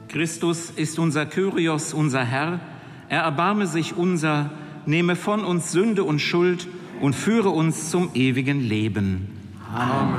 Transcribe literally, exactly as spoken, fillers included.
Christus ist unser Kyrios, unser Herr. Er erbarme sich unser, nehme von uns Sünde und Schuld und führe uns zum ewigen Leben. Amen.